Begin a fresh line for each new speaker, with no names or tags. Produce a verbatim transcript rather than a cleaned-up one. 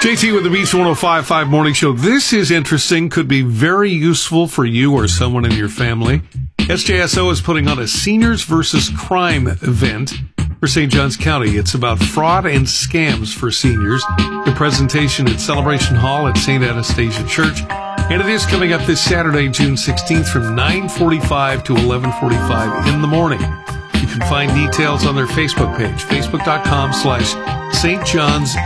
J T with the Beast one oh five point five Morning Show. This is interesting, could be very useful for you or someone in your family. S J S O is putting on a Seniors versus Crime event for Saint Johns County. It's about fraud and scams for seniors. The presentation at Celebration Hall at Saint Anastasia Church. And it is coming up this Saturday, June sixteenth from nine forty-five to eleven forty-five in the morning. You can find details on their Facebook page, facebook.com slash Saint John's